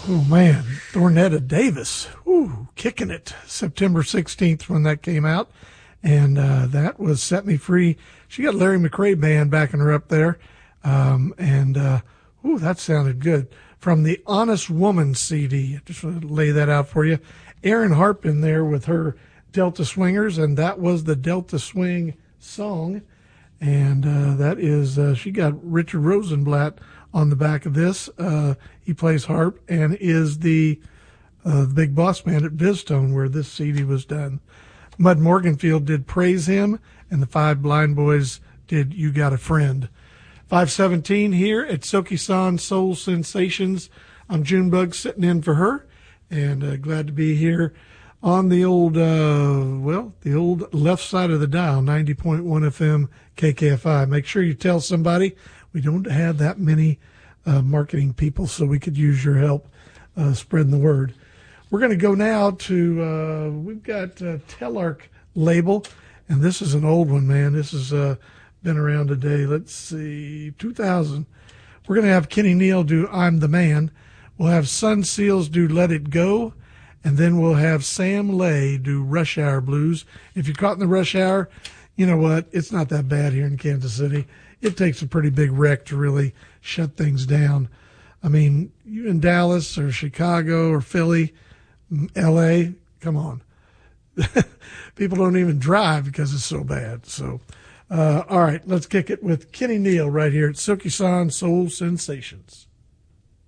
Oh, man. Thornetta Davis. Ooh, kicking it. September 16th when that came out. And that was Set Me Free. She got Larry McRae Band backing her up there. That sounded good. From the Honest Woman CD. Just want to lay that out for you. Aaron Harp in there with her Delta Swingers, and that was the Delta Swing song. And that is, she got Richard Rosenblatt on the back of this. He plays harp and is the big boss man at VizTone where this CD was done. Mud Morganfield did Praise Him, and the Five Blind Boys did You Got a Friend. 517 here at Silky San Soul Sensations. I'm Junebug sitting in for her, and glad to be here on the old left side of the dial, 90.1 FM KKFI. Make sure you tell somebody. We don't have that many marketing people, so we could use your help spreading the word. We're going to go now to, we've got Telarc label, and this is an old one, man. This has been around today. Let's see, 2000. We're going to have Kenny Neal do I'm the Man. We'll have Sun Seals do Let It Go, and then we'll have Sam Lay do Rush Hour Blues. If you're caught in the rush hour, you know what? It's not that bad here in Kansas City. It takes a pretty big wreck to really shut things down. I mean, you in Dallas or Chicago or Philly, L.A., come on. People don't even drive because it's so bad. So, all right, let's kick it with Kenny Neal right here at Silky San Soul Sensations.